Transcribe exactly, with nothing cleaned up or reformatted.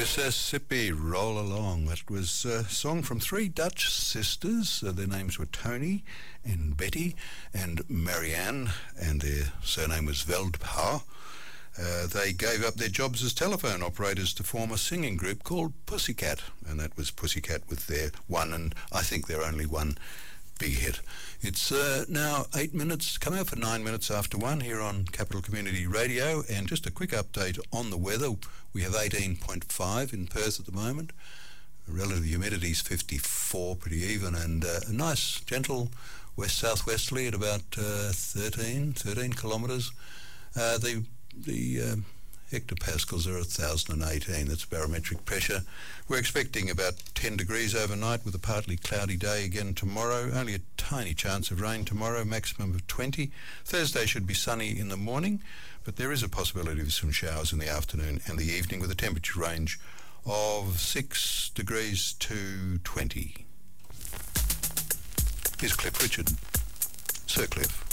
Mississippi, Roll Along. That was a song from three Dutch sisters. Uh, their names were Tony and Betty and Marianne, and their surname was Veldpaar. Uh, they gave up their jobs as telephone operators to form a singing group called Pussycat, and that was Pussycat with their one, and I think their only one, big hit. It's uh, now eight minutes, come out for nine minutes after one here on Capital Community Radio, and just a quick update on the weather. We have eighteen point five in Perth at the moment. Relative humidity is fifty-four, pretty even, and uh, a nice, gentle west-southwesterly at about uh, thirteen, thirteen kilometres. Uh, the the uh, hectopascals are one thousand eighteen, that's barometric pressure. We're expecting about ten degrees overnight with a partly cloudy day again tomorrow. Only a tiny chance of rain tomorrow, maximum of twenty. Thursday should be sunny in the morning, but there is a possibility of some showers in the afternoon and the evening with a temperature range of six degrees to twenty. Here's Cliff Richard. Sir Cliff.